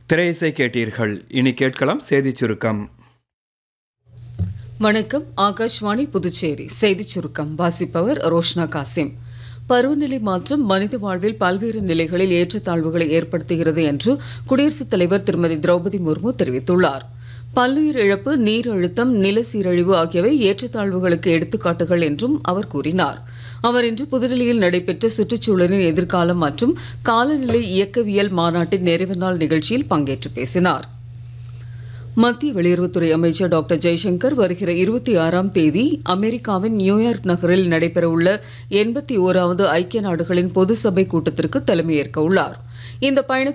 திரையிசை கேட்டீர்கள். இனி கேட்கலாம் செய்திச் சுருக்கம். வணக்கம். ஆகாஷ்வாணி புதுச்சேரி செய்திச் சுருக்கம் வாசிப்பவர் ரோஷ்னா காசிம். பருவநிலை மாற்றம் மனித வாழ்வில் பல்வேறு நிலைகளில் ஏற்றத்தாழ்வுகளை ஏற்படுத்துகிறது என்று குடியரசுத் தலைவர் திருமதி திரௌபதி முர்மு தெரிவித்துள்ளார். பல்லுயிர் இழப்பு, நீர் அழுத்தம், நில சீரழிவு ஆகியவை ஏற்றத்தாழ்வுகளுக்கு எடுத்துக்காட்டுகள் என்றும் அவர் கூறினார். அவர் இன்று புதுடெல்லியில் நடைபெற்ற சுற்றுச்சூழலின் எதிர்காலம் மற்றும் காலநிலை இயக்கவியல் மாநாட்டின் நிறைவு நாள் நிகழ்ச்சியில் பங்கேற்று பேசினார். மத்திய வெளியுறவுத்துறை அமைச்சர் டாக்டர் ஜெய்சங்கர் வருகிற 26ஆம் தேதி அமெரிக்காவின் நியூயார்க் நகரில் நடைபெறவுள்ள 81வது ஐக்கிய நாடுகளின் பொது சபை கூட்டத்திற்கு தலைமையேற்க உள்ளார். இந்த பயண